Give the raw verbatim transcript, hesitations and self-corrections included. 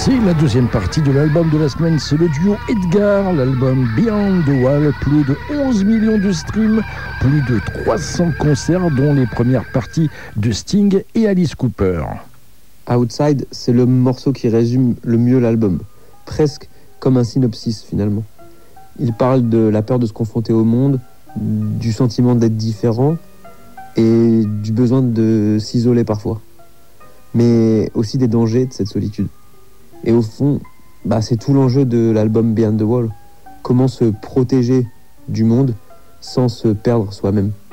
C'est la deuxième partie de l'album de la semaine, c'est le duo Edgar, l'album Beyond the Wall, plus de onze millions de streams, plus de trois cents concerts, dont les premières parties de Sting et Alice Cooper. Outside, c'est le morceau qui résume le mieux l'album, presque comme un synopsis finalement. Il parle de la peur de se confronter au monde, du sentiment d'être différent et du besoin de s'isoler parfois, mais aussi des dangers de cette solitude. Et au fond, bah, c'est tout l'enjeu de l'album Beyond the Wall. Comment se protéger du monde sans se perdre soi-même.